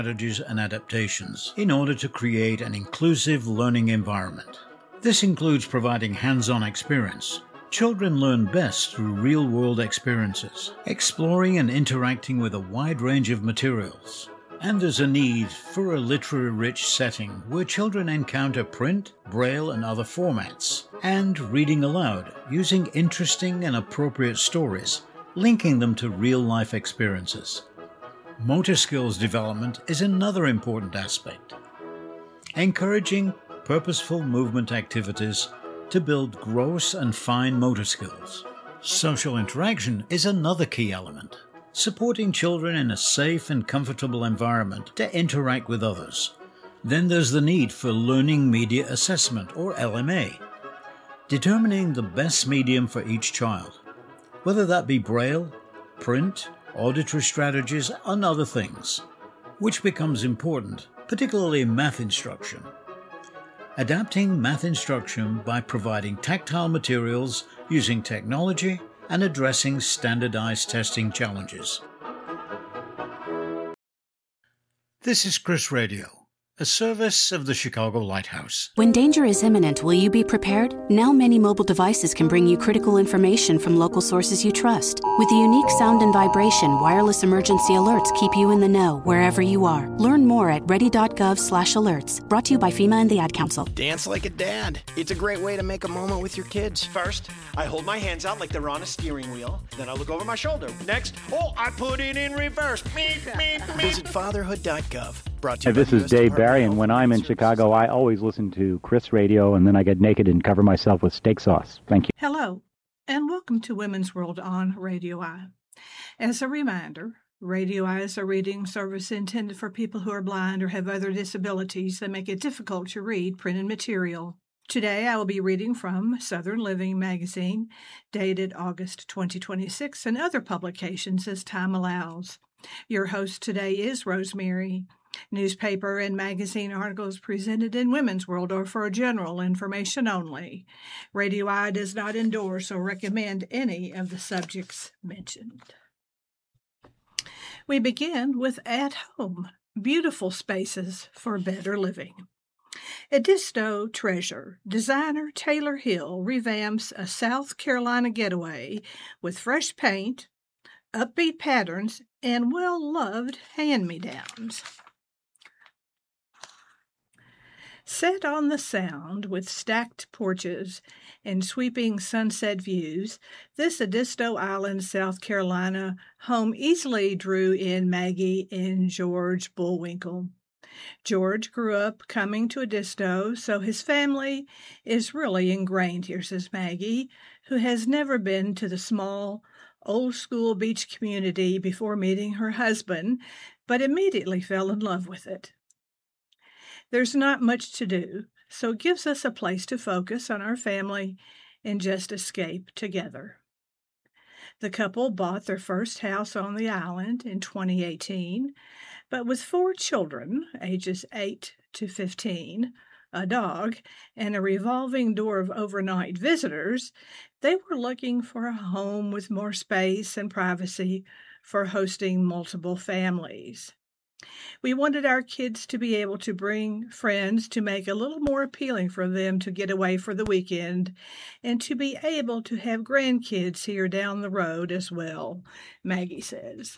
strategies and adaptations in order to create an inclusive learning environment. This includes providing hands-on experience. Children learn best through real-world experiences, exploring and interacting with a wide range of materials. And there's a need for a literary-rich setting where children encounter print, braille, and other formats, and reading aloud using interesting and appropriate stories, linking them to real-life experiences. Motor skills development is another important aspect. Encouraging purposeful movement activities to build gross and fine motor skills. Social interaction is another key element, supporting children in a safe and comfortable environment to interact with others. Then there's the need for learning media assessment, or LMA, determining the best medium for each child, whether that be braille, print, auditory strategies, and other things, which becomes important, particularly in math instruction. Adapting math instruction by providing tactile materials using technology and addressing standardized testing challenges. This is Chris Radio, a service of the Chicago Lighthouse. When danger is imminent, will you be prepared? Now many mobile devices can bring you critical information from local sources you trust. With the unique sound and vibration, wireless emergency alerts keep you in the know wherever you are. Learn more at ready.gov/alerts. Brought to you by FEMA and the Ad Council. Dance like a dad. It's a great way to make a moment with your kids. First, I hold my hands out like they're on a steering wheel. Then I look over my shoulder. Next, I put it in reverse. Visit fatherhood.gov. Brought to you by This the is US Dave Department Barry, of and when Health I'm in Services. Chicago, I always listen to Chris Radio, and then I get naked and cover myself with steak sauce. Thank you. Hello, and welcome to Women's World on Radio I. As a reminder, Radio I is a reading service intended for people who are blind or have other disabilities that make it difficult to read printed material. Today, I will be reading from Southern Living magazine, dated August 2026, and other publications as time allows. Your host today is Rosemary. Newspaper and magazine articles presented in Women's World are for general information only. Radio I does not endorse or recommend any of the subjects mentioned. We begin with At Home, Beautiful Spaces for Better Living. Edisto treasure, designer Taylor Hill revamps a South Carolina getaway with fresh paint, upbeat patterns, and well-loved hand-me-downs. Set on the Sound with stacked porches and sweeping sunset views, this Edisto Island, South Carolina home easily drew in Maggie and George Bullwinkle. George grew up coming to Edisto, so his family is really ingrained here, says Maggie, who has never been to the small, old-school beach community before meeting her husband, but immediately fell in love with it. There's not much to do, so it gives us a place to focus on our family and just escape together. The couple bought their first house on the island in 2018, but with 4 children, ages 8 to 15, a dog, and a revolving door of overnight visitors, they were looking for a home with more space and privacy for hosting multiple families. We wanted our kids to be able to bring friends to make it a little more appealing for them to get away for the weekend and to be able to have grandkids here down the road as well, Maggie says.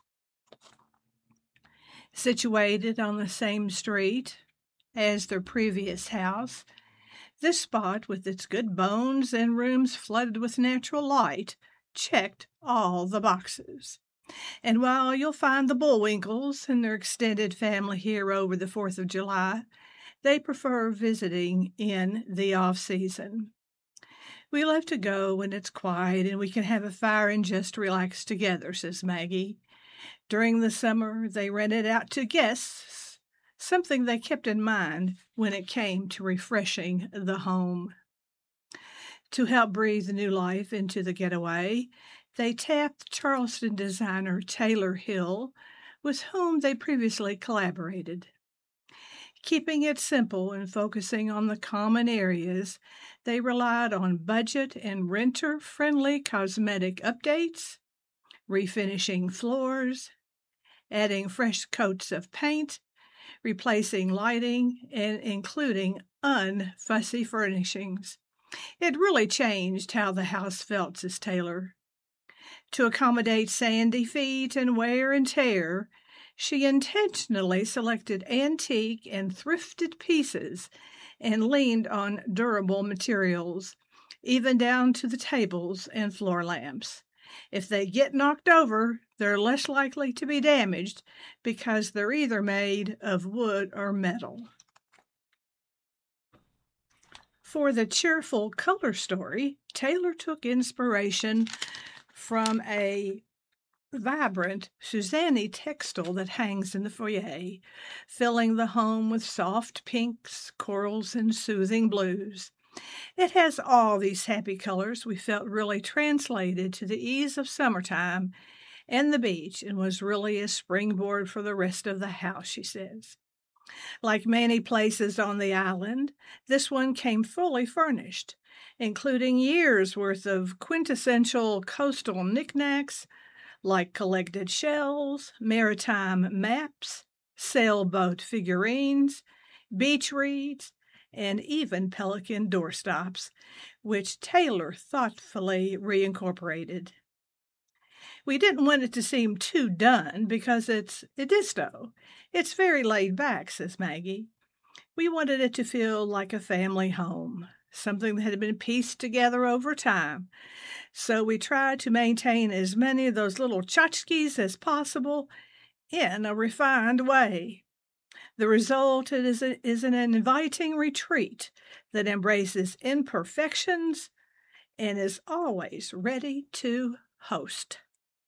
Situated on the same street as their previous house, this spot, with its good bones and rooms flooded with natural light, checked all the boxes. And while you'll find the Bullwinkles and their extended family here over the 4th of July, they prefer visiting in the off-season. We love to go when it's quiet and we can have a fire and just relax together, says Maggie. During the summer, they rent it out to guests, something they kept in mind when it came to refreshing the home. To help breathe new life into the getaway, they tapped Charleston designer Taylor Hill, with whom they previously collaborated. Keeping it simple and focusing on the common areas, they relied on budget and renter-friendly cosmetic updates, refinishing floors, adding fresh coats of paint, replacing lighting, and including unfussy furnishings. It really changed how the house felt, says Taylor. To accommodate sandy feet and wear and tear, she intentionally selected antique and thrifted pieces and leaned on durable materials, even down to the tables and floor lamps. If they get knocked over, they're less likely to be damaged because they're either made of wood or metal. For the cheerful color story, Taylor took inspiration from a vibrant Suzanne textile that hangs in the foyer, filling the home with soft pinks, corals, and soothing blues. It has all these happy colors we felt really translated to the ease of summertime and the beach and was really a springboard for the rest of the house, she says. Like many places on the island, this one came fully furnished, including years' worth of quintessential coastal knickknacks like collected shells, maritime maps, sailboat figurines, beach reeds, and even pelican doorstops, which Taylor thoughtfully reincorporated. We didn't want it to seem too done because it's Edisto. It's very laid back, says Maggie. We wanted it to feel like a family home, something that had been pieced together over time. So we tried to maintain as many of those little tchotchkes as possible in a refined way. The result is an inviting retreat that embraces imperfections and is always ready to host.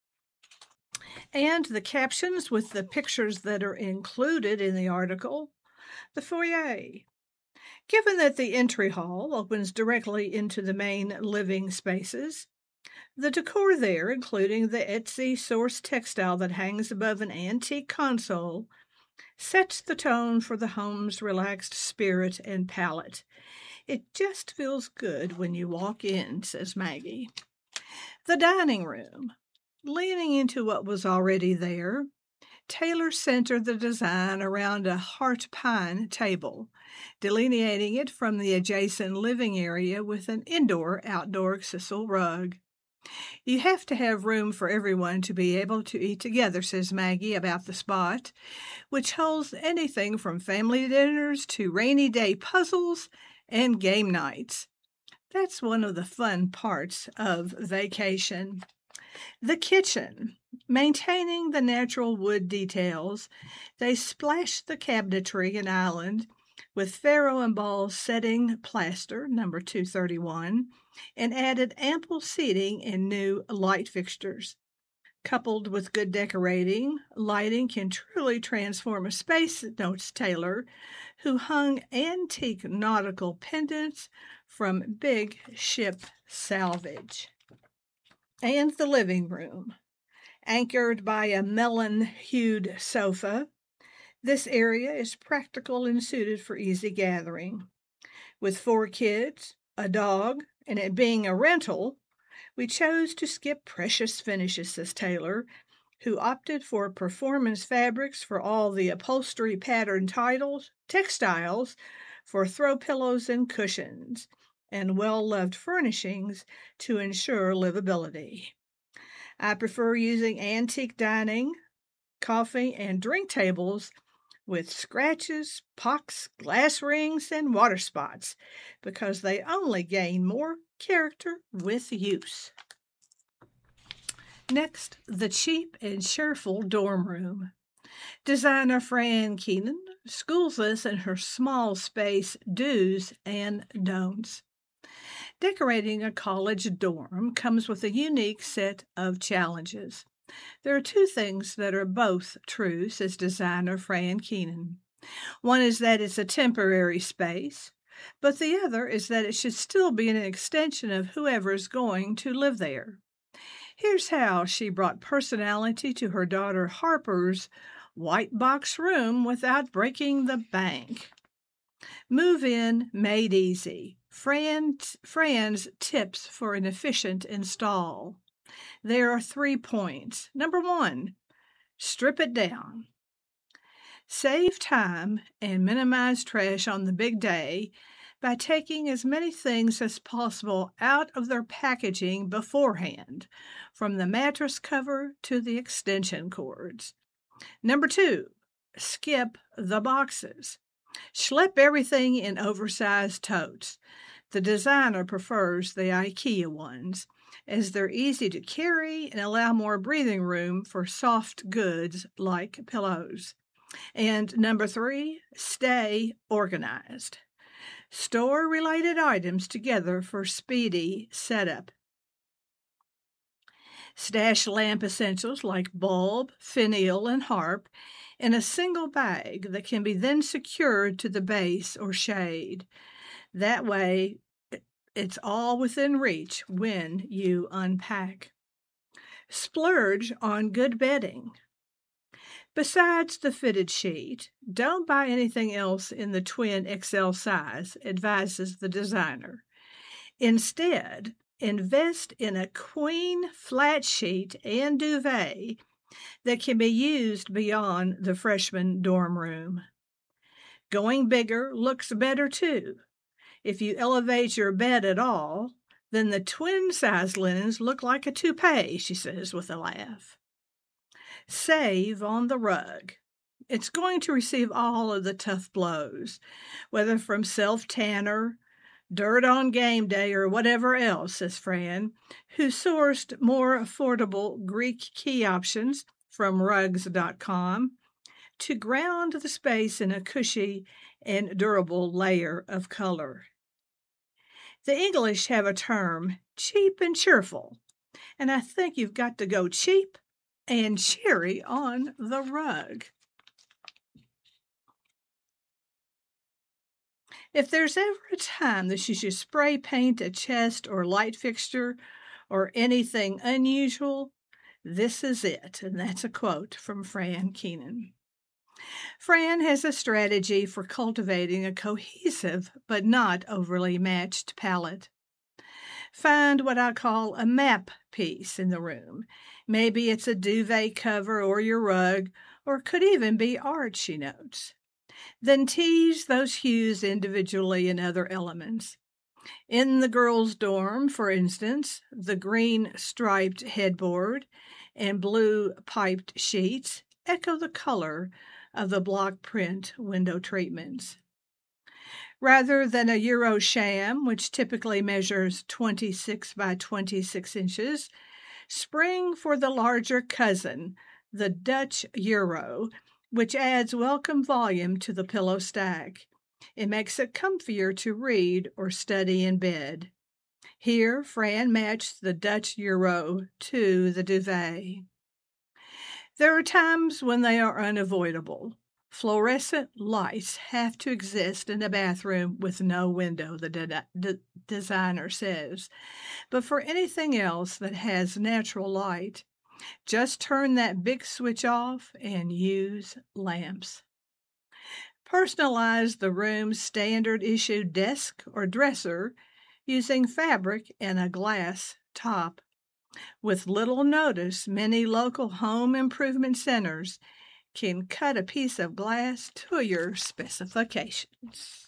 And the captions with the pictures that are included in the article. The foyer. Given that the entry hall opens directly into the main living spaces, the decor there, including the Etsy source textile that hangs above an antique console, sets the tone for the home's relaxed spirit and palate. It just feels good when you walk in, says Maggie. The dining room. Leaning into what was already there, Taylor centered the design around a heart pine table, delineating it from the adjacent living area with an indoor-outdoor sisal rug. You have to have room for everyone to be able to eat together, says Maggie about the spot, which holds anything from family dinners to rainy day puzzles and game nights. That's one of the fun parts of vacation. The kitchen. Maintaining the natural wood details, they splashed the cabinetry and island with Faro and Ball setting plaster, number 231, and added ample seating and new light fixtures. Coupled with good decorating, lighting can truly transform a space, notes Taylor, who hung antique nautical pendants from big ship salvage. And the living room. Anchored by a melon-hued sofa, this area is practical and suited for easy gathering. With 4 kids, a dog, and it being a rental, we chose to skip precious finishes, says Taylor, who opted for performance fabrics for all the upholstery pattern textiles for throw pillows and cushions, and well-loved furnishings to ensure livability. I prefer using antique dining, coffee, and drink tables with scratches, pocks, glass rings, and water spots because they only gain more character with use. Next, the cheap and cheerful dorm room. Designer Fran Keenan schools us in her small space do's and don'ts. Decorating a college dorm comes with a unique set of challenges. There are 2 things that are both true, says designer Fran Keenan. One is that it's a temporary space, but the other is that it should still be an extension of whoever's going to live there. Here's how she brought personality to her daughter Harper's white box room without breaking the bank. Move in, made easy. Fran's tips for an efficient install. There are 3 points. Number 1, Strip it down. Save time and minimize trash on the big day by taking as many things as possible out of their packaging beforehand, from the mattress cover to the extension cords. Number 2, skip the boxes. Schlep everything in oversized totes. The designer prefers the IKEA ones, as they're easy to carry and allow more breathing room for soft goods like pillows. And number 3, stay organized. Store related items together for speedy setup. Stash lamp essentials like bulb, finial, and harp in a single bag that can be then secured to the base or shade. That way, it's all within reach when you unpack. Splurge on good bedding. Besides the fitted sheet, don't buy anything else in the twin XL size, advises the designer. Instead, invest in a queen flat sheet and duvet that can be used beyond the freshman dorm room. Going bigger looks better too. If you elevate your bed at all, then the twin-size linens look like a toupee, she says with a laugh. Save on the rug. It's going to receive all of the tough blows, whether from self-tanner, dirt on game day, or whatever else, says Fran, who sourced more affordable Greek key options from rugs.com to ground the space in a cushy and durable layer of color. The English have a term, cheap and cheerful, and I think you've got to go cheap and cheery on the rug. If there's ever a time that you should spray paint a chest or light fixture or anything unusual, this is it, and that's a quote from Fran Keenan. Fran has a strategy for cultivating a cohesive but not overly matched palette. Find what I call a map piece in the room. Maybe it's a duvet cover or your rug, or could even be art, she notes. Then tease those hues individually in other elements. In the girls' dorm, for instance, the green striped headboard and blue piped sheets echo the color of the block print window treatments. Rather than a Euro sham, which typically measures 26 by 26 inches, spring for the larger cousin, the Dutch Euro, which adds welcome volume to the pillow stack. It makes it comfier to read or study in bed. Here, Fran matched the Dutch Euro to the duvet. There are times when they are unavoidable. Fluorescent lights have to exist in a bathroom with no window, the designer says. But for anything else that has natural light, just turn that big switch off and use lamps. Personalize the room's standard issue desk or dresser using fabric and a glass top. With little notice, many local home improvement centers can cut a piece of glass to your specifications.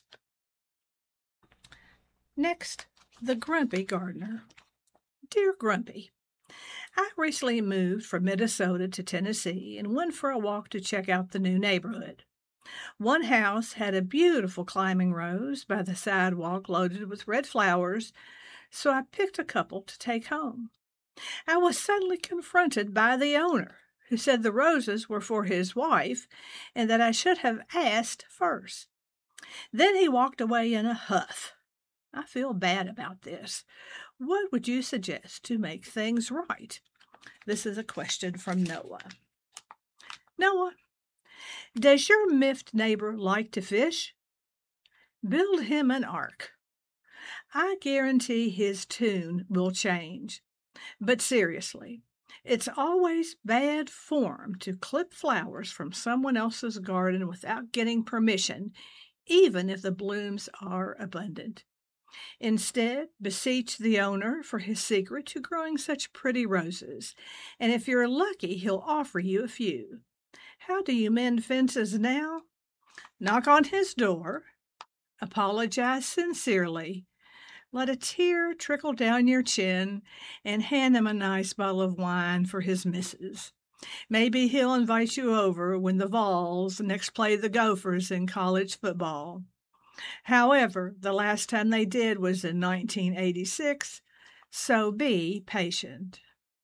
Next, the Grumpy Gardener. Dear Grumpy, I recently moved from Minnesota to Tennessee and went for a walk to check out the new neighborhood. One house had a beautiful climbing rose by the sidewalk loaded with red flowers, so I picked a couple to take home. I was suddenly confronted by the owner, who said the roses were for his wife and that I should have asked first. Then he walked away in a huff. I feel bad about this. What would you suggest to make things right? This is a question from Noah. Noah, does your miffed neighbor like to fish? Build him an ark. I guarantee his tune will change. But seriously, it's always bad form to clip flowers from someone else's garden without getting permission, even if the blooms are abundant. Instead, beseech the owner for his secret to growing such pretty roses, and if you're lucky, he'll offer you a few. How do you mend fences now? Knock on his door, apologize sincerely, let a tear trickle down your chin, and hand him a nice bottle of wine for his missus. Maybe he'll invite you over when the Vols next play the Gophers in college football. However, the last time they did was in 1986, so be patient.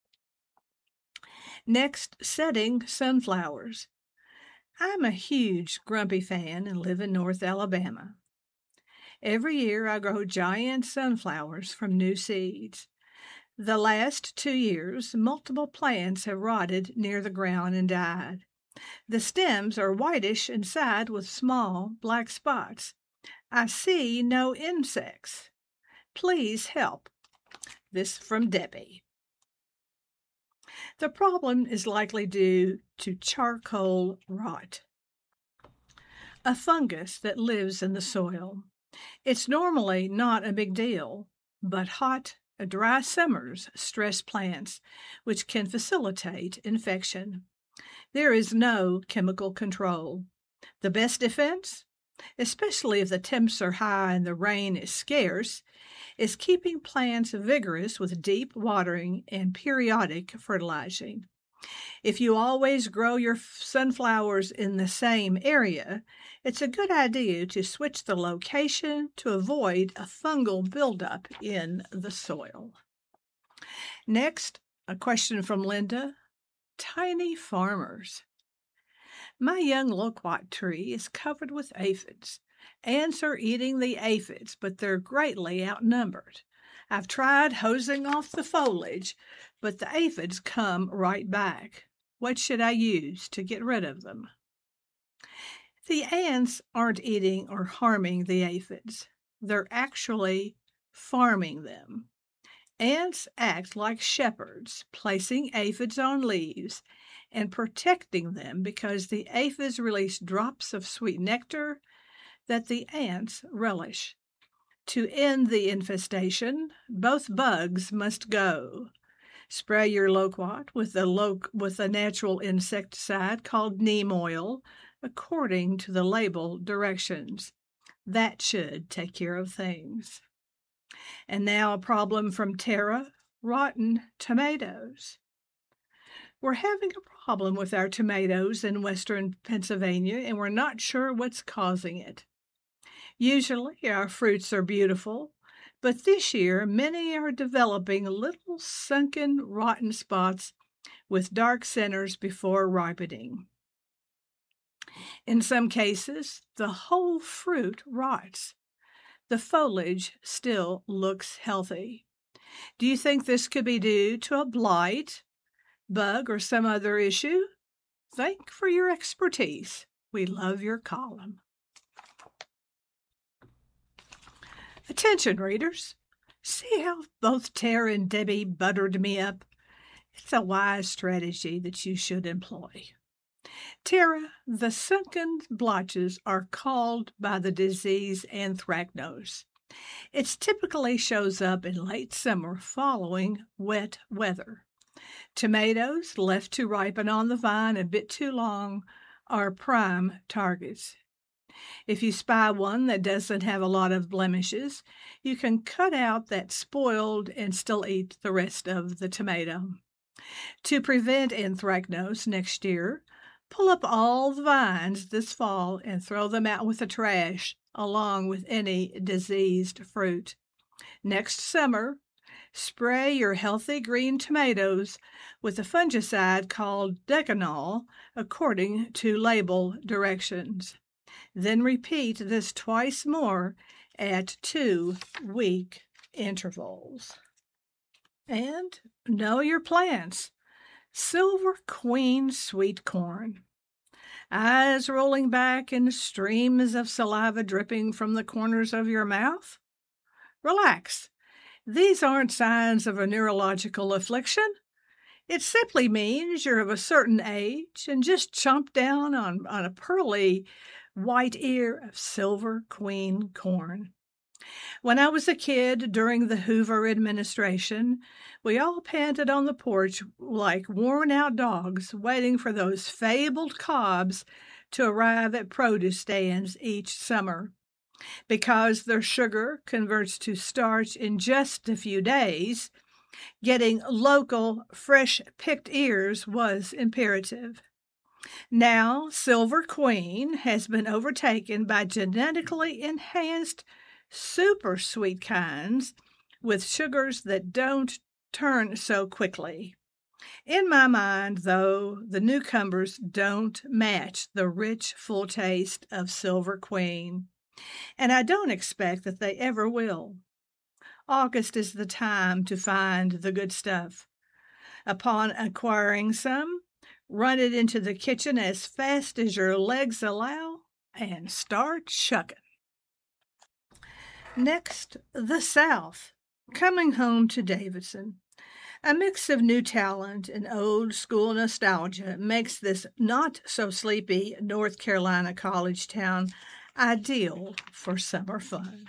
Next, setting sunflowers. I'm a huge grumpy fan and live in North Alabama. Every year I grow giant sunflowers from new seeds. The last 2 years, multiple plants have rotted near the ground and died. The stems are whitish inside with small black spots. I see no insects. Please help. This from Debbie. The problem is likely due to charcoal rot, a fungus that lives in the soil. It's normally not a big deal, but hot, dry summers stress plants, which can facilitate infection. There is no chemical control. The best defense, especially if the temps are high and the rain is scarce, is keeping plants vigorous with deep watering and periodic fertilizing. If you always grow your sunflowers in the same area, it's a good idea to switch the location to avoid a fungal buildup in the soil. Next, a question from Linda. Tiny farmers. My young loquat tree is covered with aphids. Ants are eating the aphids, but they're greatly outnumbered. I've tried hosing off the foliage, but the aphids come right back. What should I use to get rid of them? The ants aren't eating or harming the aphids. They're actually farming them. Ants act like shepherds, placing aphids on leaves and protecting them because the aphids release drops of sweet nectar that the ants relish. To end the infestation, both bugs must go. Spray your loquat with a natural insecticide called neem oil, according to the label directions. That should take care of things. And now a problem from Tara, rotten tomatoes. We're having a problem with our tomatoes in western Pennsylvania, and we're not sure what's causing it. Usually our fruits are beautiful, but this year many are developing little sunken, rotten spots with dark centers before ripening. In some cases, the whole fruit rots. The foliage still looks healthy. Do you think this could be due to a blight, bug, or some other issue? Thank for your expertise. We love your column. Attention, readers. See how both Tara and Debbie buttered me up? It's a wise strategy that you should employ. Tara, the sunken blotches are called by the disease anthracnose. It typically shows up in late summer following wet weather. Tomatoes left to ripen on the vine a bit too long are prime targets. If you spy one that doesn't have a lot of blemishes, you can cut out that spoiled and still eat the rest of the tomato. To prevent anthracnose next year, pull up all the vines this fall and throw them out with the trash, along with any diseased fruit. Next summer, spray your healthy green tomatoes with a fungicide called Decanol, according to label directions. Then repeat this twice more at 2-week intervals. And know your plants. Silver Queen sweet corn. Eyes rolling back and streams of saliva dripping from the corners of your mouth? Relax. These aren't signs of a neurological affliction. It simply means you're of a certain age and just chomp down on a pearly white ear of Silver Queen corn. When I was a kid during the Hoover administration, we all panted on the porch like worn-out dogs waiting for those fabled cobs to arrive at produce stands each summer. Because their sugar converts to starch in just a few days, getting local, fresh-picked ears was imperative. Now, Silver Queen has been overtaken by genetically enhanced super sweet kinds with sugars that don't turn so quickly. In my mind, though, the newcomers don't match the rich, full taste of Silver Queen, and I don't expect that they ever will. August is the time to find the good stuff. Upon acquiring some, run it into the kitchen as fast as your legs allow and start shucking. Next, the South, coming home to Davidson. A mix of new talent and old school nostalgia makes this not-so-sleepy North Carolina college town ideal for summer fun.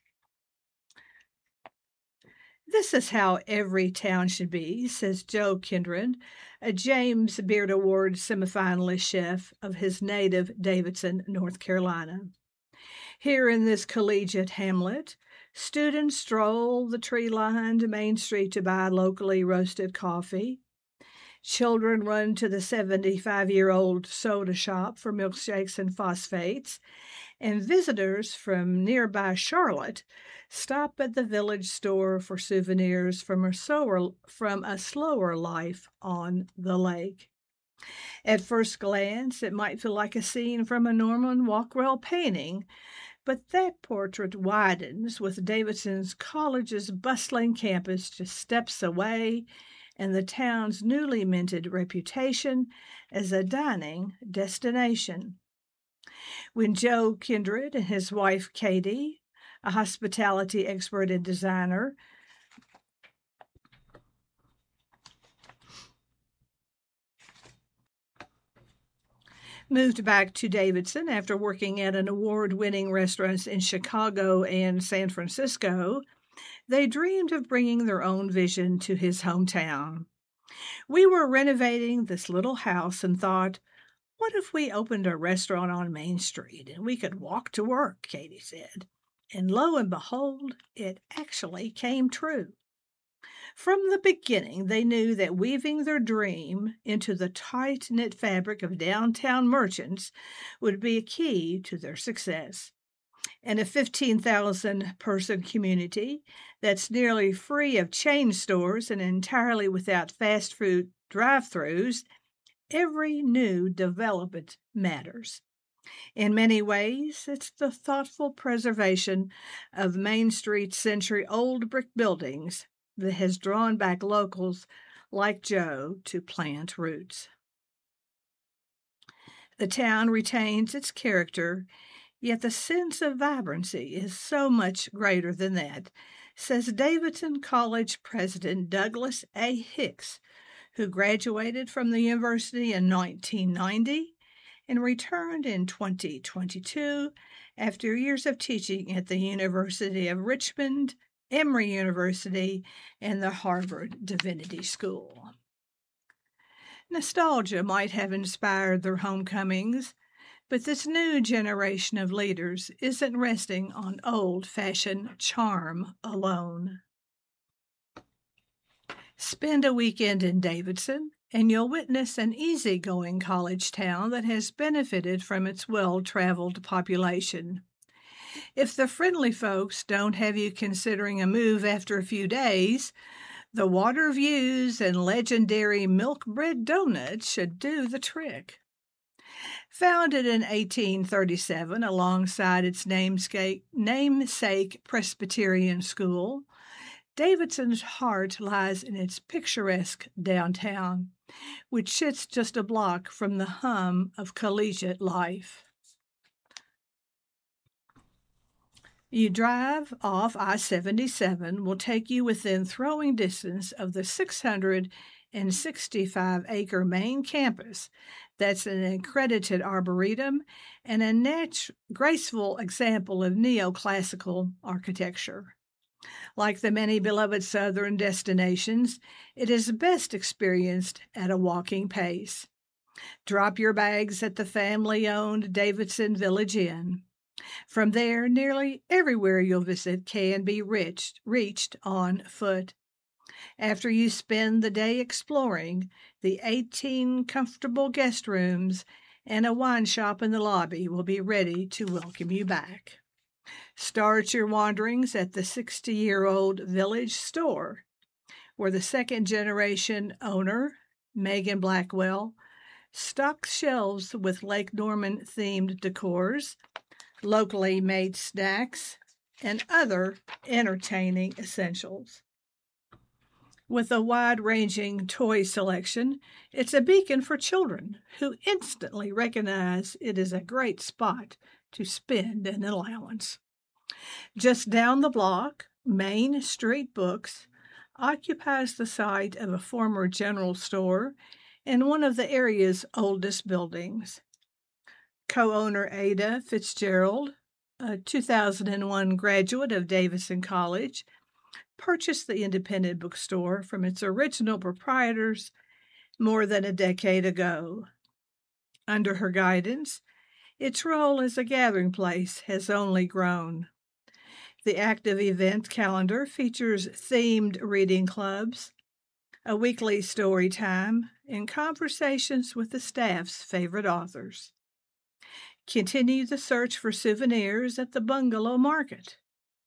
This is how every town should be, says Joe Kindred, a James Beard Award semifinalist chef of his native Davidson, North Carolina. Here in this collegiate hamlet, students stroll the tree-lined Main Street to buy locally roasted coffee. Children run to the 75-year-old soda shop for milkshakes and phosphates, and visitors from nearby Charlotte stop at the village store for souvenirs from a slower life on the lake. At first glance, it might feel like a scene from a Norman Rockwell painting, but that portrait widens with Davidson's college's bustling campus just steps away and the town's newly minted reputation as a dining destination. When Joe Kindred and his wife Katie, a hospitality expert and designer, moved back to Davidson after working at an award-winning restaurants in Chicago and San Francisco, they dreamed of bringing their own vision to his hometown. We were renovating this little house and thought, what if we opened a restaurant on Main Street and we could walk to work, Katie said. And lo and behold, it actually came true. From the beginning, they knew that weaving their dream into the tight-knit fabric of downtown merchants would be a key to their success. In a 15,000-person community that's nearly free of chain stores and entirely without fast food drive-thrus, every new development matters. In many ways, it's the thoughtful preservation of Main Street's century-old brick buildings that has drawn back locals like Joe to plant roots. The town retains its character, yet the sense of vibrancy is so much greater than that, says Davidson College President Douglas A. Hicks, who graduated from the university in 1990 and returned in 2022 after years of teaching at the University of Richmond, Emory University, and the Harvard Divinity School. Nostalgia might have inspired their homecomings, but this new generation of leaders isn't resting on old-fashioned charm alone. Spend a weekend in Davidson, and you'll witness an easygoing college town that has benefited from its well-traveled population. If the friendly folks don't have you considering a move after a few days, the water views and legendary milk bread donuts should do the trick. Founded in 1837 alongside its namesake Presbyterian school, Davidson's heart lies in its picturesque downtown, which sits just a block from the hum of collegiate life. You drive off I-77 will take you within throwing distance of the 665-acre main campus That's an accredited arboretum and a graceful example of neoclassical architecture. Like the many beloved southern destinations, it is best experienced at a walking pace. Drop your bags at the family-owned Davidson Village Inn. From there, nearly everywhere you'll visit can be reached on foot. After you spend the day exploring, the 18 comfortable guest rooms and a wine shop in the lobby will be ready to welcome you back. Start your wanderings at the 60-year-old Village Store, where the second-generation owner, Megan Blackwell, stocks shelves with Lake Norman-themed decors, locally made snacks, and other entertaining essentials. With a wide-ranging toy selection, it's a beacon for children who instantly recognize it is a great spot to spend an allowance. Just down the block, Main Street Books occupies the site of a former general store and one of the area's oldest buildings. Co-owner Ada Fitzgerald, a 2001 graduate of Davidson College, purchased the independent bookstore from its original proprietors more than a decade ago. Under her guidance, its role as a gathering place has only grown. The active event calendar features themed reading clubs, a weekly story time, and conversations with the staff's favorite authors. Continue the search for souvenirs at the Bungalow Market,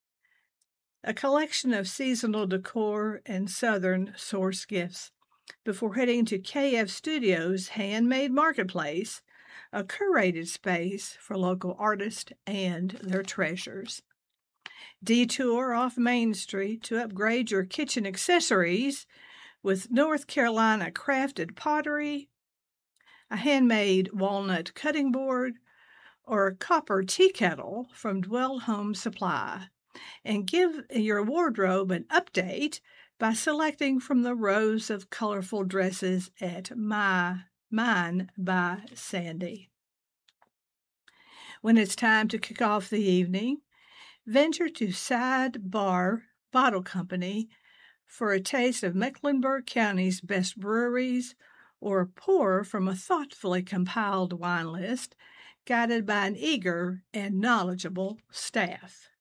a collection of seasonal decor and Southern source gifts, before heading to KF Studios' Handmade Marketplace, a curated space for local artists and their treasures. Detour off Main Street to upgrade your kitchen accessories with North Carolina crafted pottery, a handmade walnut cutting board, or a copper tea kettle from Dwell Home Supply, and give your wardrobe an update by selecting from the rows of colorful dresses at Mine by Sandy. When it's time to kick off the evening, venture to Side Bar Bottle Company for a taste of Mecklenburg County's best breweries, or pour from a thoughtfully compiled wine list guided by an eager and knowledgeable staff.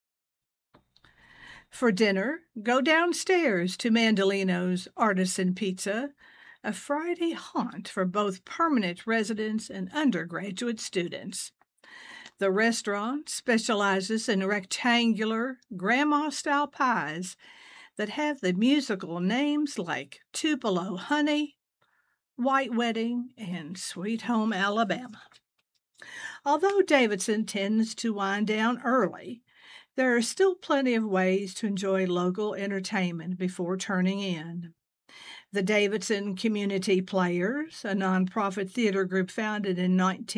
For dinner, go downstairs to Mandolino's Artisan Pizza, a Friday haunt for both permanent residents and undergraduate students. The restaurant specializes in rectangular, grandma-style pies that have the musical names like Tupelo Honey, White Wedding, and Sweet Home Alabama. Although Davidson tends to wind down early, there are still plenty of ways to enjoy local entertainment before turning in. The Davidson Community Players, a nonprofit theater group founded in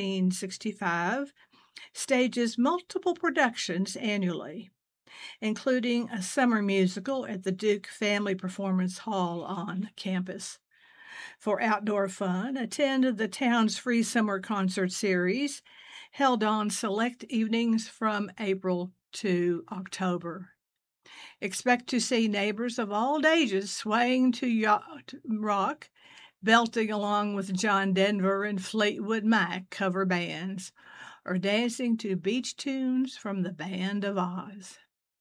1965, stages multiple productions annually, including a summer musical at the Duke Family Performance Hall on campus. For outdoor fun, attend the town's free summer concert series, held on select evenings from April to October. Expect to see neighbors of all ages swaying to yacht rock, belting along with John Denver and Fleetwood Mac cover bands, or dancing to beach tunes from the Band of Oz.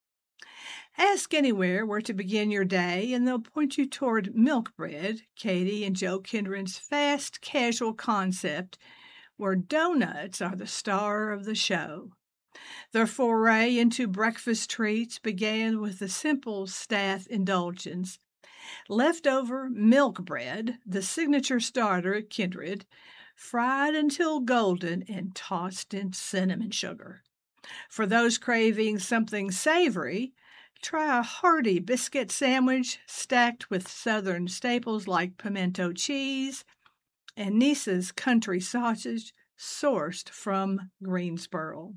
Ask anywhere where to begin your day, and they'll point you toward Milk Bread, Katie and Joe Kendron's fast, casual concept, where donuts are the star of the show. Their foray into breakfast treats began with the simple staff indulgence: leftover milk bread, the signature starter at Kindred, fried until golden and tossed in cinnamon sugar. For those craving something savory, try a hearty biscuit sandwich stacked with Southern staples like pimento cheese and Nice's country sausage sourced from Greensboro.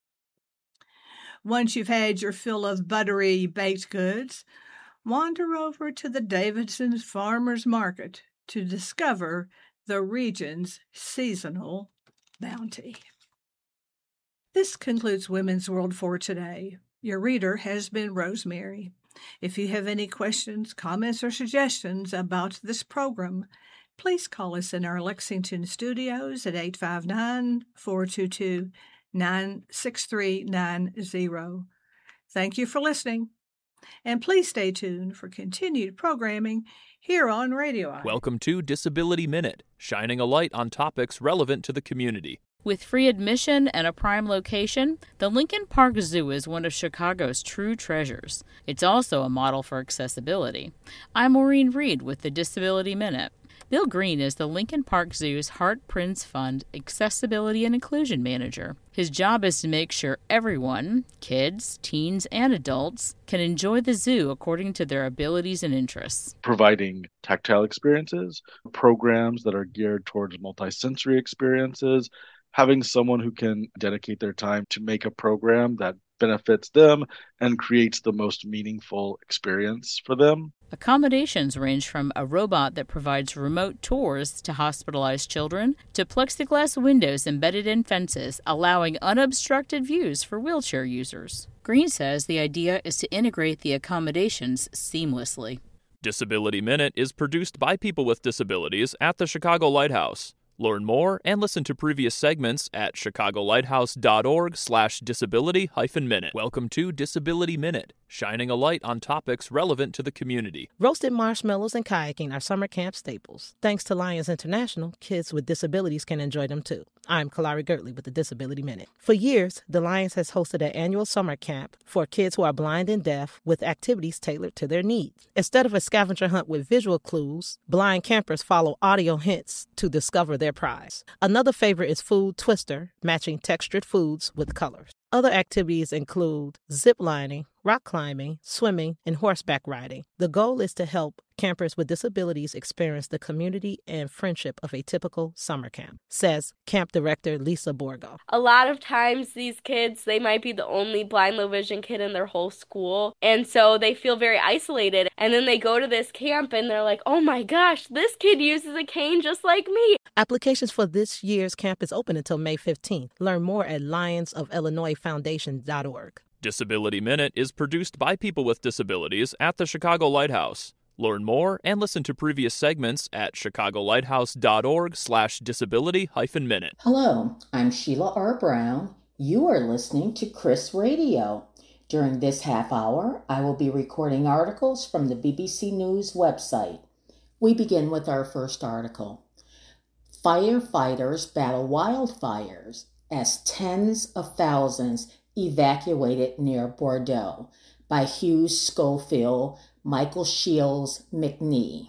Once you've had your fill of buttery baked goods, wander over to the Davidson Farmers Market to discover the region's seasonal bounty. This concludes Women's World for today. Your reader has been Rosemary. If you have any questions, comments, or suggestions about this program, please call us in our Lexington studios at 859-422-96390. Thank you for listening, and please stay tuned for continued programming here on Radio Eye. Welcome to Disability Minute, shining a light on topics relevant to the community. With free admission and a prime location, the Lincoln Park Zoo is one of Chicago's true treasures. It's also a model for accessibility. I'm Maureen Reed with the Disability Minute. Bill Green is the Lincoln Park Zoo's Hart Prince Fund Accessibility and Inclusion Manager. His job is to make sure everyone, kids, teens, and adults, can enjoy the zoo according to their abilities and interests. Providing tactile experiences, programs that are geared towards multisensory experiences, having someone who can dedicate their time to make a program that benefits them and creates the most meaningful experience for them. Accommodations range from a robot that provides remote tours to hospitalized children to plexiglass windows embedded in fences, allowing unobstructed views for wheelchair users. Green says the idea is to integrate the accommodations seamlessly. Disability Minute is produced by people with disabilities at the Chicago Lighthouse. Learn more and listen to previous segments at chicagolighthouse.org/disability-minute. Welcome to Disability Minute, shining a light on topics relevant to the community. Roasted marshmallows and kayaking are summer camp staples. Thanks to Lions International, kids with disabilities can enjoy them too. I'm Kalari Gertley with the Disability Minute. For years, the Lions has hosted an annual summer camp for kids who are blind and deaf with activities tailored to their needs. Instead of a scavenger hunt with visual clues, blind campers follow audio hints to discover their prize. Another favorite is Food Twister, matching textured foods with colors. Other activities include zip lining, rock climbing, swimming, and horseback riding. The goal is to help campers with disabilities experience the community and friendship of a typical summer camp, says camp director Lisa Borgo. A lot of times these kids, they might be the only blind low vision kid in their whole school, and so they feel very isolated. And then they go to this camp and they're like, oh my gosh, this kid uses a cane just like me. Applications for this year's camp is open until May 15th. Learn more at lionsofillinoisfoundation.org. Disability Minute is produced by people with disabilities at the Chicago Lighthouse. Learn more and listen to previous segments at chicagolighthouse.org/disability-minute. Hello, I'm Sheila R. Brown. You are listening to Chris Radio. During this half hour, I will be recording articles from the BBC News website. We begin with our first article. Firefighters battle wildfires as tens of thousands evacuated near Bordeaux by Hughes Schofield, Michael Shields McNee.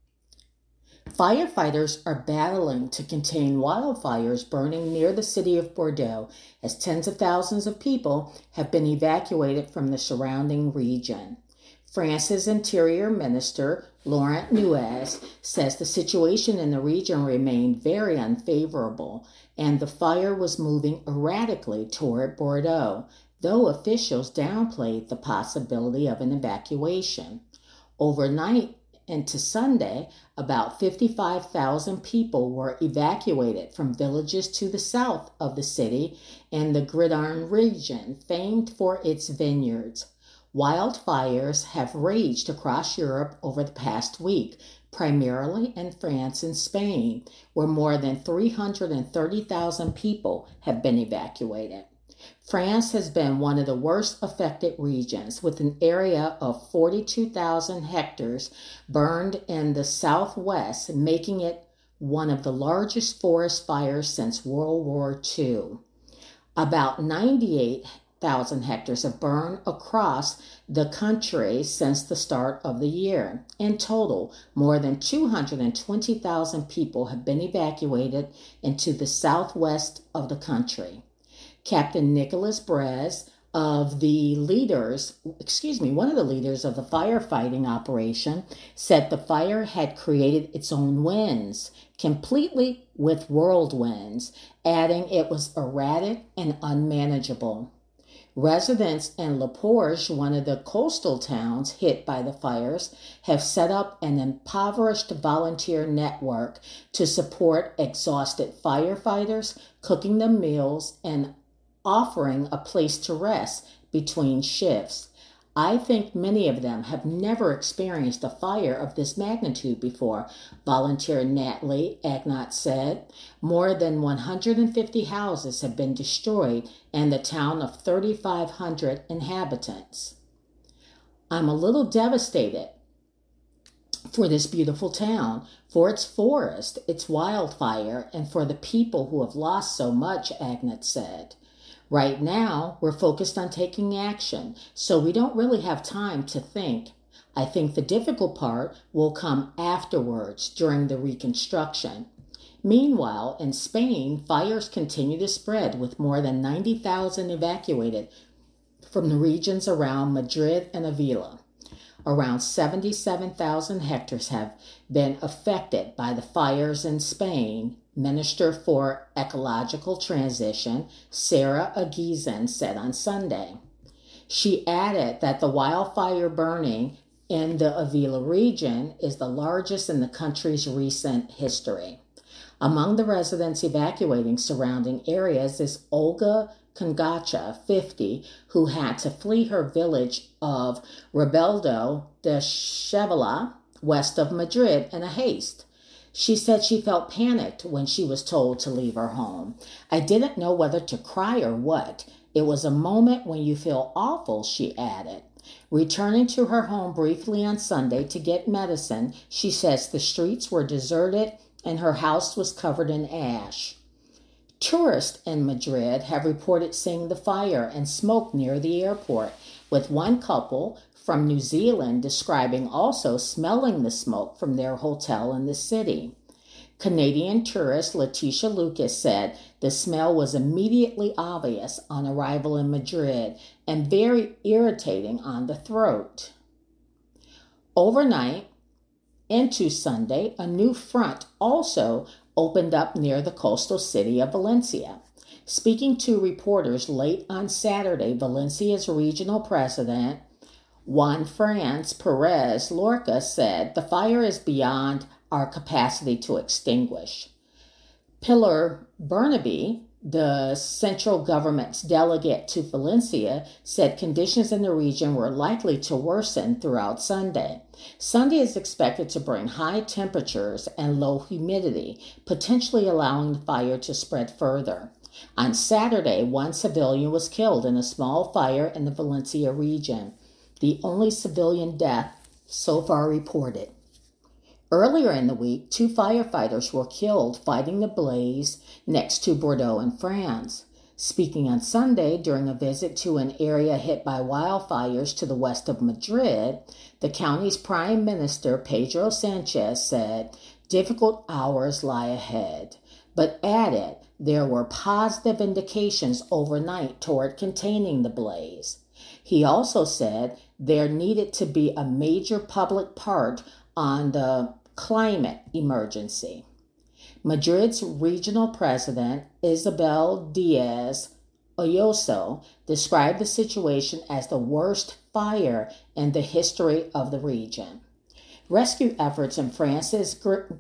Firefighters are battling to contain wildfires burning near the city of Bordeaux as tens of thousands of people have been evacuated from the surrounding region. France's Interior Minister, Laurent Nunez, says the situation in the region remained very unfavorable and the fire was moving erratically toward Bordeaux, though officials downplayed the possibility of an evacuation. Overnight into Sunday, about 55,000 people were evacuated from villages to the south of the city and the Gridarn region, famed for its vineyards. Wildfires have raged across Europe over the past week, primarily in France and Spain, where more than 330,000 people have been evacuated. France has been one of the worst affected regions, with an area of 42,000 hectares burned in the southwest, making it one of the largest forest fires since World War II. About 98,000 hectares have burned across the country since the start of the year. In total, more than 220,000 people have been evacuated into the southwest of the country. Captain Nicholas Brez, one of the leaders of the firefighting operation, said the fire had created its own winds, completely with whirlwinds, adding it was erratic and unmanageable. Residents in La Porge, one of the coastal towns hit by the fires, have set up an impoverished volunteer network to support exhausted firefighters, cooking them meals, and offering a place to rest between shifts. I think many of them have never experienced a fire of this magnitude before, volunteer Natalie Agnot said. More than 150 houses have been destroyed in the town of 3,500 inhabitants. I'm a little devastated for this beautiful town, for its forest, its wildfire, and for the people who have lost so much, Agnot said. Right now, we're focused on taking action, so we don't really have time to think. I think the difficult part will come afterwards during the reconstruction. Meanwhile, in Spain, fires continue to spread with more than 90,000 evacuated from the regions around Madrid and Avila. Around 77,000 hectares have been affected by the fires in Spain, Minister for Ecological Transition Sarah Agizan said on Sunday. She added that the wildfire burning in the Avila region is the largest in the country's recent history. Among the residents evacuating surrounding areas is Olga Congacha, 50, who had to flee her village of Rebeldo de Chevala, west of Madrid, in a haste. She said she felt panicked when she was told to leave her home. I didn't know whether to cry or what. It was a moment when you feel awful, she added. Returning to her home briefly on Sunday to get medicine, she says the streets were deserted and her house was covered in ash. Tourists in Madrid have reported seeing the fire and smoke near the airport, with one couple from New Zealand describing also smelling the smoke from their hotel in the city. Canadian tourist Letitia Lucas said the smell was immediately obvious on arrival in Madrid and very irritating on the throat. Overnight into Sunday, a new front also opened up near the coastal city of Valencia. Speaking to reporters late on Saturday, Valencia's regional president, Juan Franz Perez Lorca, said the fire is beyond our capacity to extinguish. Pilar Bernabe, the central government's delegate to Valencia, said conditions in the region were likely to worsen throughout Sunday. Sunday is expected to bring high temperatures and low humidity, potentially allowing the fire to spread further. On Saturday, one civilian was killed in a small fire in the Valencia region, the only civilian death so far reported. Earlier in the week, 2 firefighters were killed fighting the blaze next to Bordeaux in France. Speaking on Sunday during a visit to an area hit by wildfires to the west of Madrid, the county's Prime Minister Pedro Sanchez said difficult hours lie ahead, but added there were positive indications overnight toward containing the blaze. He also said there needed to be a major public part on the climate emergency. Madrid's regional president, Isabel Diaz Oyoso, described the situation as the worst fire in the history of the region. Rescue efforts in France's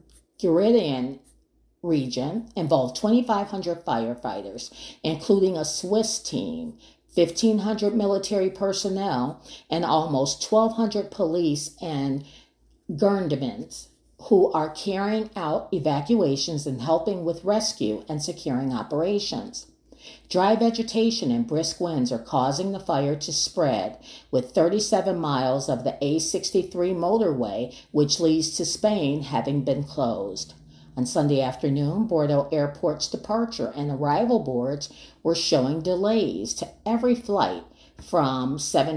Gironde region involved 2,500 firefighters, including a Swiss team, 1,500 military personnel, and almost 1,200 police and gendarmes who are carrying out evacuations and helping with rescue and securing operations. Dry vegetation and brisk winds are causing the fire to spread, with 37 miles of the A63 motorway, which leads to Spain, having been closed. On Sunday afternoon, Bordeaux Airport's departure and arrival boards were showing delays to every flight from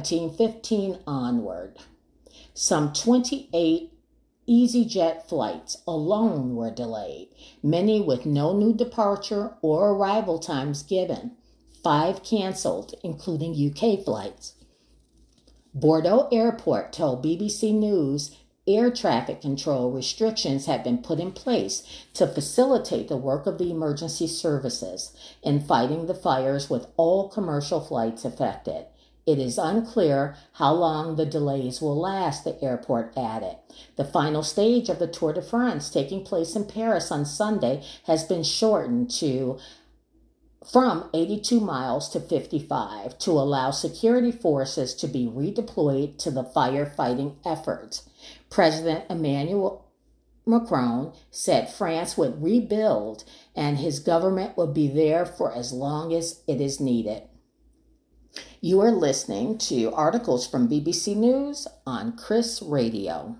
17:15 onward. Some 28 EasyJet flights alone were delayed, many with no new departure or arrival times given. 5 canceled, including UK flights. Bordeaux Airport told BBC News air traffic control restrictions have been put in place to facilitate the work of the emergency services in fighting the fires with all commercial flights affected. It is unclear how long the delays will last, the airport added. The final stage of the Tour de France, taking place in Paris on Sunday, has been shortened from 82 miles to 55 to allow security forces to be redeployed to the firefighting efforts. President Emmanuel Macron said France would rebuild and his government would be there for as long as it is needed. You are listening to articles from BBC News on Chris Radio.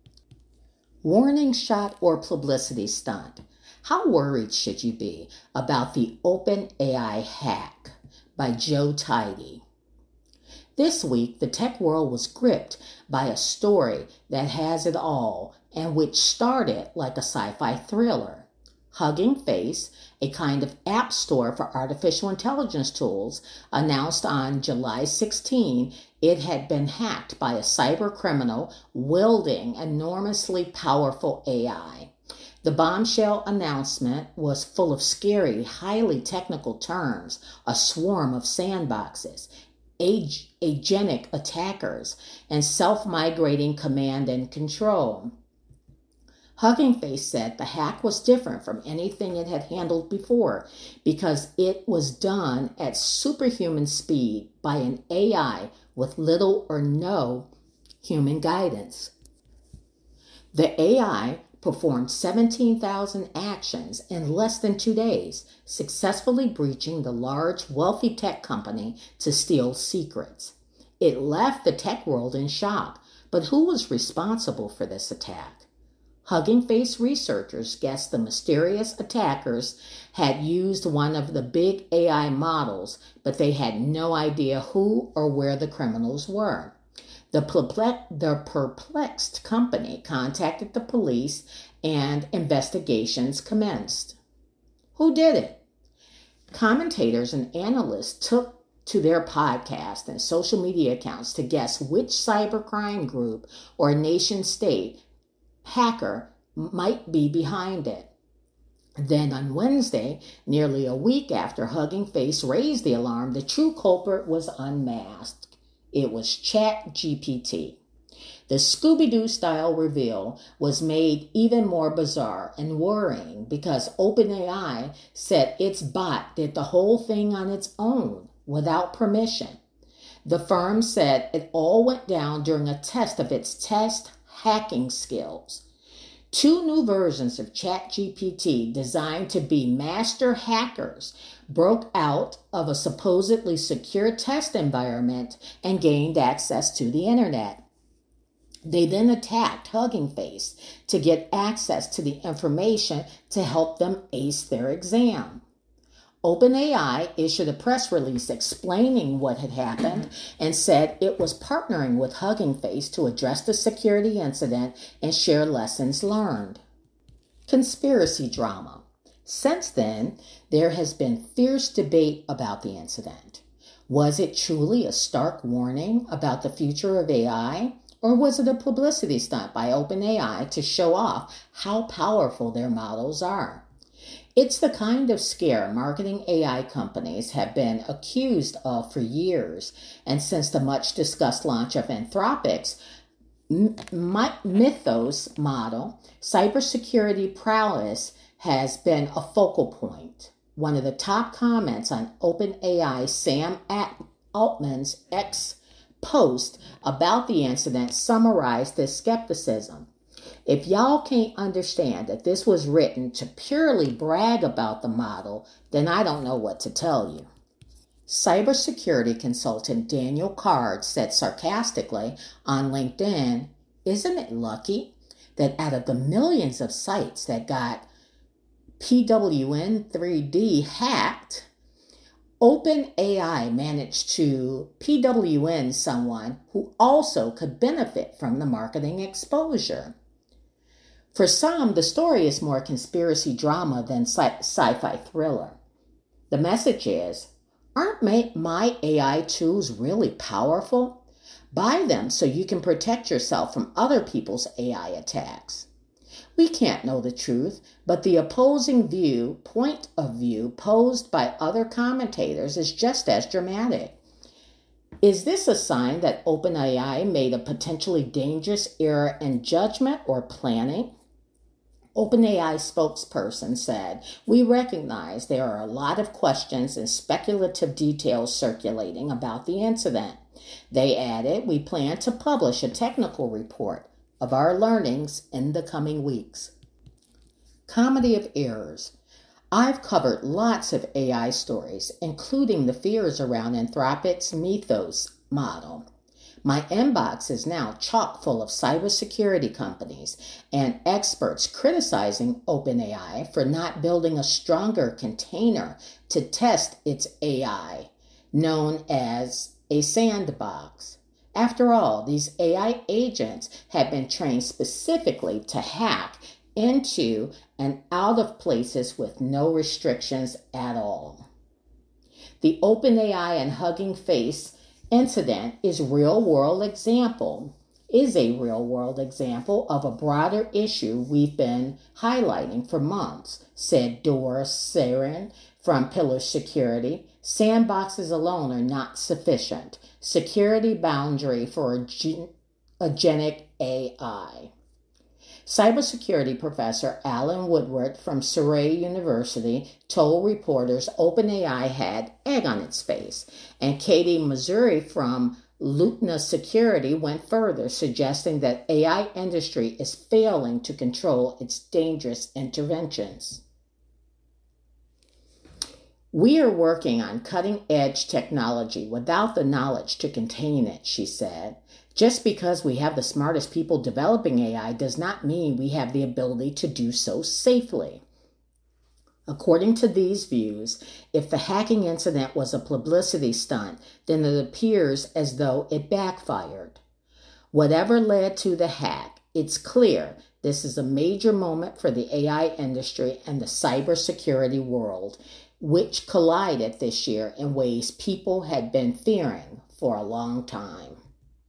Warning shot or publicity stunt. How worried should you be about the OpenAI hack? By Joe Tidy. This week, the tech world was gripped by a story that has it all and which started like a sci-fi thriller. Hugging Face, a kind of app store for artificial intelligence tools, announced on July 16 it had been hacked by a cyber criminal wielding enormously powerful AI. The bombshell announcement was full of scary, highly technical terms, a swarm of sandboxes, agentic attackers, and self-migrating command and control. Hugging Face said the hack was different from anything it had handled before because it was done at superhuman speed by an AI with little or no human guidance. The AI performed 17,000 actions in less than 2 days, successfully breaching the large, wealthy tech company to steal secrets. It left the tech world in shock, but who was responsible for this attack? Hugging Face researchers guessed the mysterious attackers had used one of the big AI models, but they had no idea who or where the criminals were. The perplexed company contacted the police and investigations commenced. Who did it? Commentators and analysts took to their podcast and social media accounts to guess which cybercrime group or nation-state hacker might be behind it. Then on Wednesday, nearly a week after Hugging Face raised the alarm, the true culprit was unmasked. It was ChatGPT. The Scooby-Doo style reveal was made even more bizarre and worrying because OpenAI said its bot did the whole thing on its own without permission. The firm said it all went down during a test of its hacking skills. 2 new versions of ChatGPT designed to be master hackers broke out of a supposedly secure test environment and gained access to the internet. They then attacked Hugging Face to get access to the information to help them ace their exam. OpenAI issued a press release explaining what had happened and said it was partnering with Hugging Face to address the security incident and share lessons learned. Conspiracy drama. Since then, there has been fierce debate about the incident. Was it truly a stark warning about the future of AI? Or was it a publicity stunt by OpenAI to show off how powerful their models are? It's the kind of scare marketing AI companies have been accused of for years, and since the much-discussed launch of Anthropic's Mythos model, cybersecurity prowess has been a focal point. One of the top comments on OpenAI's Sam Altman's X post about the incident summarized this skepticism. If y'all can't understand that this was written to purely brag about the model, then I don't know what to tell you. Cybersecurity consultant Daniel Card said sarcastically on LinkedIn, "Isn't it lucky that out of the millions of sites that got PWN3D hacked, OpenAI managed to PWN someone who also could benefit from the marketing exposure?" For some, the story is more conspiracy drama than sci-fi thriller. The message is, aren't my AI tools really powerful? Buy them so you can protect yourself from other people's AI attacks. We can't know the truth, but the opposing point of view posed by other commentators is just as dramatic. Is this a sign that OpenAI made a potentially dangerous error in judgment or planning? OpenAI spokesperson said, "We recognize there are a lot of questions and speculative details circulating about the incident." They added, "We plan to publish a technical report of our learnings in the coming weeks." Comedy of errors. I've covered lots of AI stories, including the fears around Anthropic's Mythos model. My inbox is now chock full of cybersecurity companies and experts criticizing OpenAI for not building a stronger container to test its AI, known as a sandbox. After all, these AI agents have been trained specifically to hack into and out of places with no restrictions at all. The OpenAI and Hugging Face incident is a real-world example of a broader issue we've been highlighting for months, said Doris Sarin from Pillar Security. Sandboxes alone are not sufficient. Security boundary for agentic AI. Cybersecurity professor Alan Woodward from Surrey University told reporters OpenAI had egg on its face, and Katie Missouri from Lutna Security went further, suggesting that AI industry is failing to control its dangerous interventions. "We are working on cutting-edge technology without the knowledge to contain it," she said. "Just because we have the smartest people developing AI does not mean we have the ability to do so safely." According to these views, if the hacking incident was a publicity stunt, then it appears as though it backfired. Whatever led to the hack, it's clear this is a major moment for the AI industry and the cybersecurity world, which collided this year in ways people had been fearing for a long time.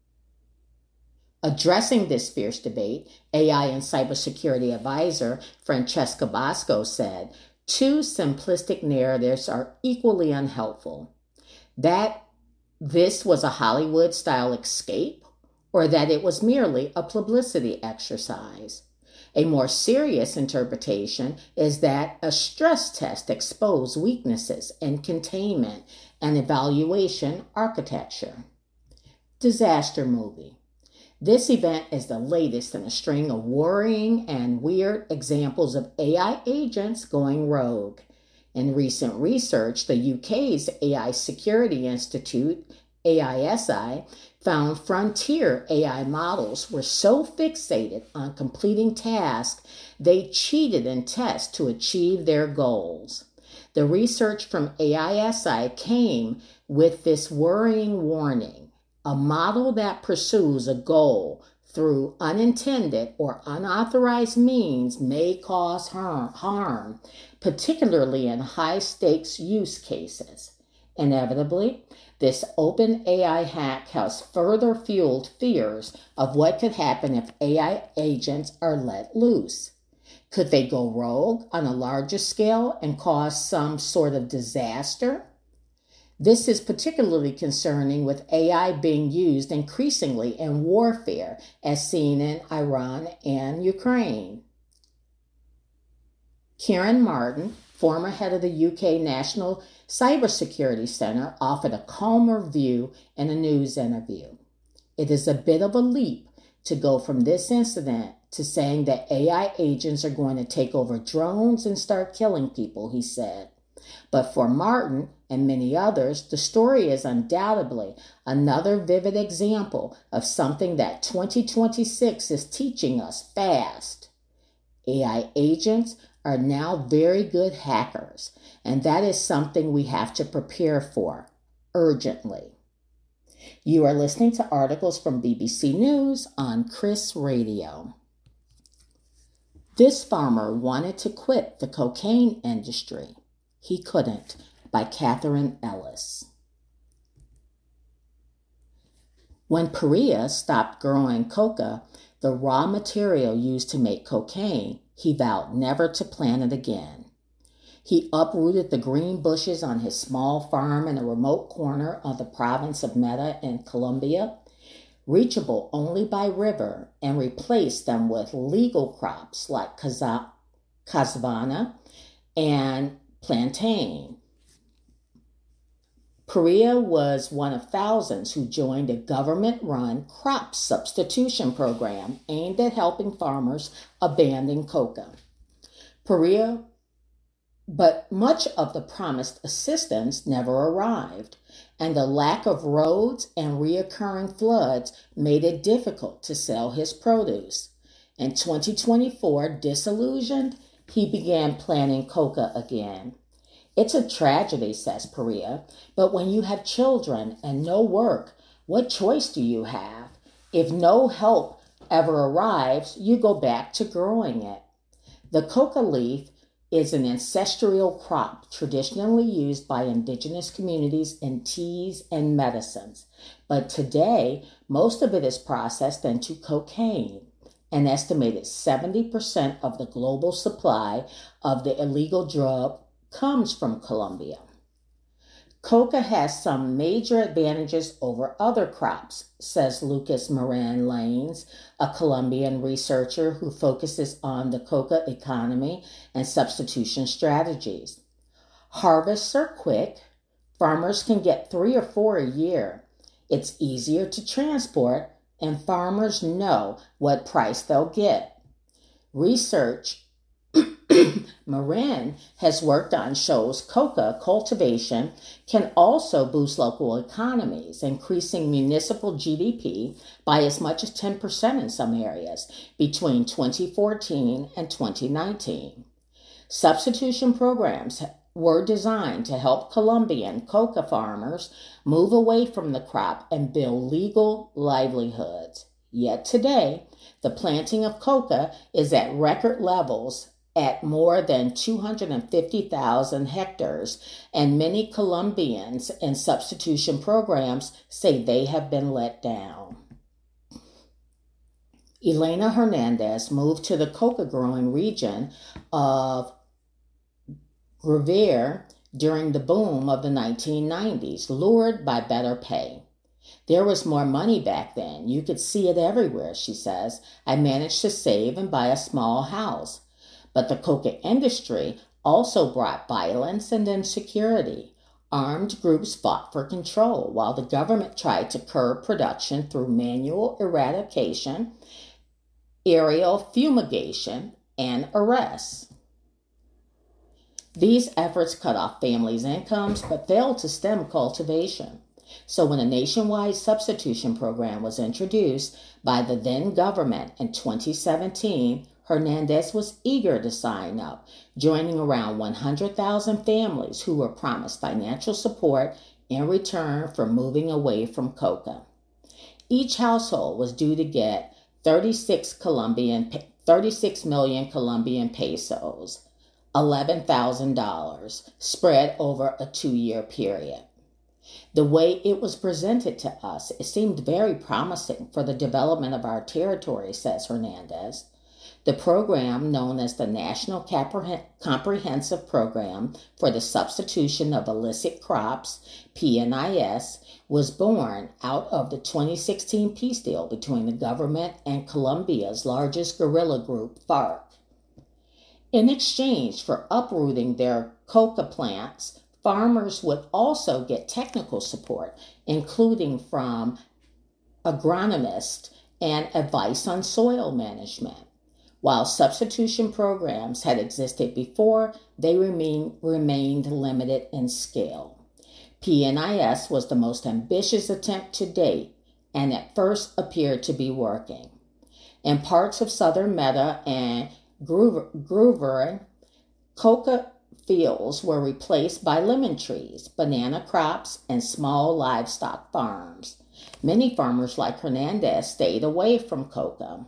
Addressing this fierce debate, AI and cybersecurity advisor Francesca Bosco said, "Two simplistic narratives are equally unhelpful. That this was a Hollywood-style escape, or that it was merely a publicity exercise. A more serious interpretation is that a stress test exposed weaknesses in containment and evaluation architecture." Disaster movie. This event is the latest in a string of worrying and weird examples of AI agents going rogue. In recent research, the UK's AI Security Institute, AISI, found frontier AI models were so fixated on completing tasks, they cheated in tests to achieve their goals. The research from AISI came with this worrying warning. A model that pursues a goal through unintended or unauthorized means may cause harm, particularly in high-stakes use cases. Inevitably, this OpenAI hack has further fueled fears of what could happen if AI agents are let loose. Could they go rogue on a larger scale and cause some sort of disaster? This is particularly concerning with AI being used increasingly in warfare, as seen in Iran and Ukraine. Kieran Martin, former head of the UK National Cybersecurity Center, offered a calmer view in a news interview. "It is a bit of a leap to go from this incident to saying that AI agents are going to take over drones and start killing people," he said. But for Martin and many others, the story is undoubtedly another vivid example of something that 2026 is teaching us fast. AI agents are now very good hackers, and that is something we have to prepare for urgently. You are listening to articles from BBC News on Chris Radio. "This farmer wanted to quit the cocaine industry. He couldn't," by Catherine Ellis. When Perea stopped growing coca, the raw material used to make cocaine, he vowed never to plant it again. He uprooted the green bushes on his small farm in a remote corner of the province of Meta in Colombia, reachable only by river, and replaced them with legal crops like cassava and plantain. Perea was one of thousands who joined a government-run crop substitution program aimed at helping farmers abandon coca. But much of the promised assistance never arrived, and the lack of roads and reoccurring floods made it difficult to sell his produce. In 2024, disillusioned, he began planting coca again. It's a tragedy, says Perea, but when you have children and no work, what choice do you have? If no help ever arrives, you go back to growing it. The coca leaf is an ancestral crop traditionally used by indigenous communities in teas and medicines. But today, most of it is processed into cocaine. An estimated 70% of the global supply of the illegal drug comes from Colombia. Coca has some major advantages over other crops, says Lucas Moran-Lanes, a Colombian researcher who focuses on the coca economy and substitution strategies. Harvests are quick. Farmers can get 3 or 4 a year. It's easier to transport, and farmers know what price they'll get. Research Moran has worked on shows coca cultivation can also boost local economies, increasing municipal GDP by as much as 10% in some areas between 2014 and 2019. Substitution programs were designed to help Colombian coca farmers move away from the crop and build legal livelihoods. Yet today, the planting of coca is at record levels at more than 250,000 hectares, and many Colombians in substitution programs say they have been let down. Elena Hernandez moved to the coca-growing region of Gruyere during the boom of the 1990s, lured by better pay. There was more money back then. You could see it everywhere, she says. I managed to save and buy a small house. But the coca industry also brought violence and insecurity. Armed groups fought for control, while the government tried to curb production through manual eradication, aerial fumigation, and arrests. These efforts cut off families' incomes but failed to stem cultivation. So when a nationwide substitution program was introduced by the then government in 2017, Hernandez was eager to sign up, joining around 100,000 families who were promised financial support in return for moving away from coca. Each household was due to get 36 million Colombian pesos, $11,000, spread over a 2-year period. The way it was presented to us, it seemed very promising for the development of our territory, says Hernandez. The program, known as the National Comprehensive Program for the Substitution of Illicit Crops, PNIS, was born out of the 2016 peace deal between the government and Colombia's largest guerrilla group, FARC. In exchange for uprooting their coca plants, farmers would also get technical support, including from agronomists and advice on soil management. While substitution programs had existed before, they remained limited in scale. PNIS was the most ambitious attempt to date, and at first appeared to be working. In parts of southern Meta and Gruyere, coca fields were replaced by lemon trees, banana crops, and small livestock farms. Many farmers like Hernandez stayed away from coca.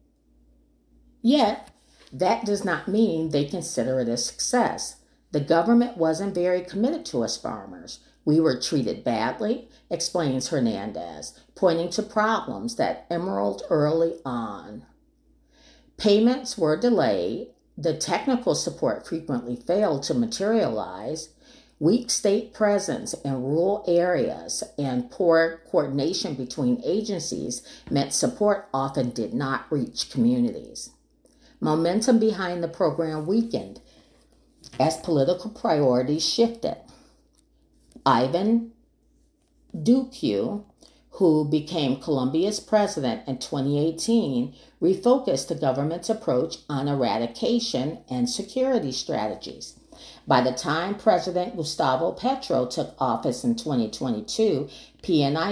Yet, that does not mean they consider it a success. The government wasn't very committed to us farmers. We were treated badly, explains Hernandez, pointing to problems that emerged early on. Payments were delayed, the technical support frequently failed to materialize, weak state presence in rural areas and poor coordination between agencies meant support often did not reach communities. Momentum behind the program weakened as political priorities shifted. Ivan Duque, who became Colombia's president in 2018, refocused the government's approach on eradication and security strategies. By the time President Gustavo Petro took office in 2022, PNI